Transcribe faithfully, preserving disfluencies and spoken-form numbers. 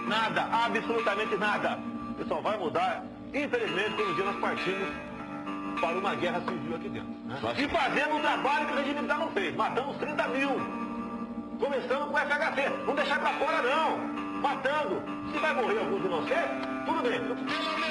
Nada, absolutamente nada. Isso só vai mudar, infelizmente, quando um dia nós partimos para uma guerra civil aqui dentro. Né? E fazendo um trabalho que o regime militar não fez. Matamos trinta mil. Começando com o F H C. Não deixar para fora, não. Matando. Se vai morrer alguns inocentes, tudo bem.